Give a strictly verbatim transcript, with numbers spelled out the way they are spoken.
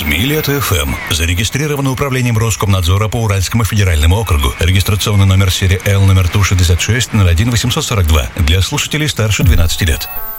Милет эф эм. Зарегистрировано управлением Роскомнадзора по Уральскому федеральному округу. Регистрационный номер серии Л номер Ту шестьдесят шесть ноль один восемьсот сорок два. Для слушателей старше двенадцати лет.